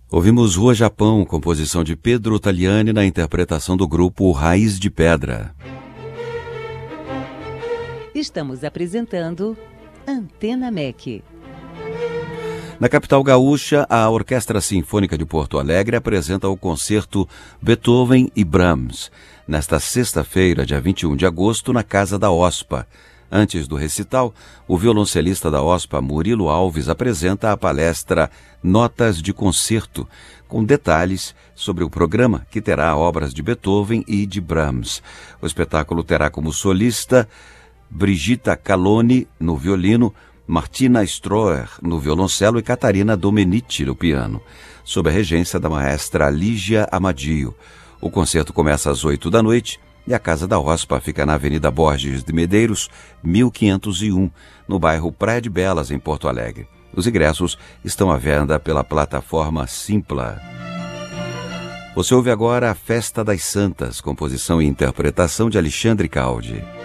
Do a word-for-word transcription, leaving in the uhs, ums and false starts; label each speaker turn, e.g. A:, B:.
A: Ouvimos Rua Japão, composição de Pedro Tagliani, na interpretação do grupo Raiz de Pedra.
B: Estamos apresentando Antena M E C.
A: Na capital gaúcha, a Orquestra Sinfônica de Porto Alegre apresenta o concerto Beethoven e Brahms, nesta sexta-feira, dia vinte e um de agosto, na Casa da OSPA. Antes do recital, o violoncelista da OSPA, Murilo Alves, apresenta a palestra Notas de Concerto, com detalhes sobre o programa, que terá obras de Beethoven e de Brahms. O espetáculo terá como solista Brigitta Caloni no violino, Martina Stroer no violoncelo e Catarina Domenici no piano, sob a regência da maestra Lígia Amadio. O concerto começa às oito da noite e a Casa da OSPA fica na Avenida Borges de Medeiros, mil quinhentos e um, no bairro Praia de Belas, em Porto Alegre. Os ingressos estão à venda pela plataforma Simpla. Você ouve agora a Festa das Santas, composição e interpretação de Alexandre Caldi.